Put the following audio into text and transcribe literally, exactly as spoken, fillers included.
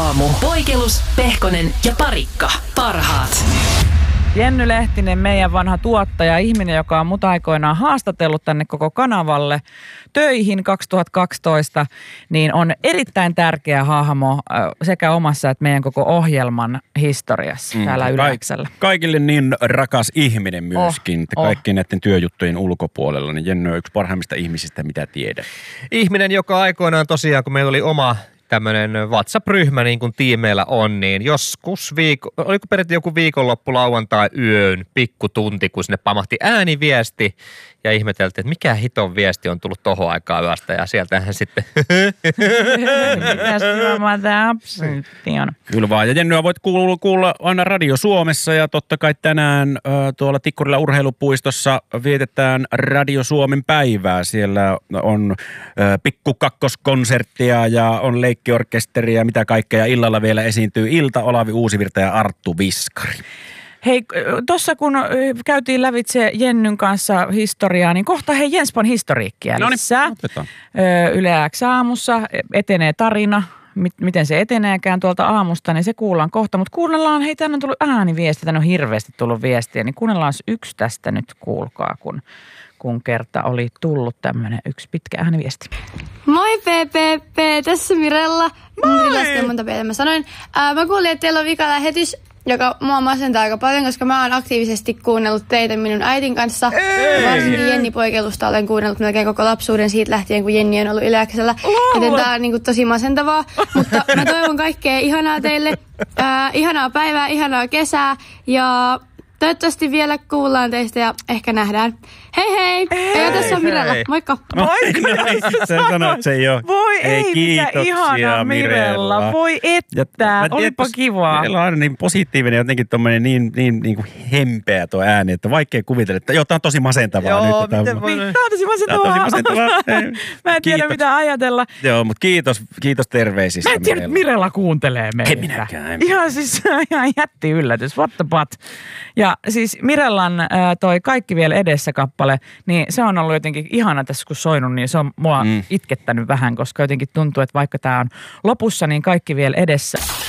aamu. Poikelus, Pehkonen ja Parikka. Parhaat. Jenny Lehtinen, meidän vanha tuottaja, ihminen, joka on mut aikoinaan haastatellut tänne koko kanavalle töihin kaksituhattakaksitoista, niin on erittäin tärkeä hahmo sekä omassa että meidän koko ohjelman historiassa mm, täällä Yleäksellä. Kaikille niin rakas ihminen myöskin, oh, kaikkien oh. näiden työjuttujen ulkopuolella, niin Jenny on yksi parhaimmista ihmisistä, mitä tiedät. Ihminen, joka aikoinaan tosiaan, kun meillä oli oma tämmöinen WhatsApp-ryhmä, niin kuin tiimeillä on, niin joskus viikko, oliko peräti joku viikonloppu lauantai yön pikkutunti, kun sinne pamahti ääniviesti ja ihmeteltiin, että mikä hiton viesti on tullut tohon aikaan yöstä ja sieltähän sitten mitäs hyvä tämä absentti on. Kyllä vaan, ja Jennyä voit kuulla, kuulla aina Radio Suomessa ja totta kai tänään äh, tuolla Tikkurilla urheilupuistossa vietetään Radio Suomen päivää. Siellä on äh, pikkukakkoskonserttia ja on leikkiorkesteria ja mitä kaikkea. Illalla vielä esiintyy Ilta, Olavi Uusivirta ja Arttu Viskari. Hei, tuossa kun käytiin lävitse Jennyn kanssa historiaa, niin kohta hei Jenspan historiikkia lisää. Otetaan. Yle X aamussa etenee tarina. Miten se eteneekään tuolta aamusta, niin se kuullaan kohta. Mutta kuunnellaan, hei tänne on tullut ääniviesti, tänne on hirveästi tullut viestiä, niin kuunnellaan yksi tästä nyt, kuulkaa, kun, kun kerta oli tullut tämmöinen yksi pitkä ääniviesti. Moi P P P, tässä Mirella. Moi! Monta P:tä mä sanoin. Ää, mä kuulin, että teillä on vikalähetys, joka mua masentaa aika paljon, koska mä oon aktiivisesti kuunnellut teitä minun äitin kanssa. Ei. Varsinkin Jenni Poikelusta olen kuunnellut melkein koko lapsuuden siitä lähtien, kun Jenni on ollut Yleäksellä. Joten tää on niinku tosi masentavaa. Mutta mä toivon kaikkea ihanaa teille. Ää, ihanaa päivää, ihanaa kesää ja toivottavasti vielä kuullaan teistä ja ehkä nähdään. Hei hei! hei ja tässä on Mirella. Moikka! Moikka! No, sä sanoit se jo. Voi ei, ei mitä ihanaa Mirella. Voi että, olipa kivaa. Meillä on aina niin positiivinen jotenkin tommoinen niin, niin, niin kuin hempeä tuo ääni, että vaikea kuvitella, että joo, tää on tosi masentavaa joo, nyt. Joo, voi... Tää on tosi masentavaa. Tää on tosi masentavaa. Mä en tiedä mitä ajatella. Joo, mutta kiitos, kiitos terveisistä. Mä en tiedä, että Mirella kuuntelee meitä. En minäkään. Ihan siis ihan jätti yllätys. What the butt. Ja siis Mirellan äh, toi Kaikki vielä edessä -kappale, niin se on ollut jotenkin ihana tässä kun soinut, niin se on mua mm. itkettänyt vähän, koska jotenkin tuntuu, että vaikka tää on lopussa, niin kaikki vielä edessä.